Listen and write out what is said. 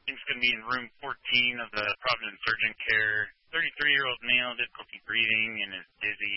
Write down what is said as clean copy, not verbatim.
He's going to be in room 14 of the Providence Urgent Care. 33-year-old male, difficulty breathing, and is dizzy.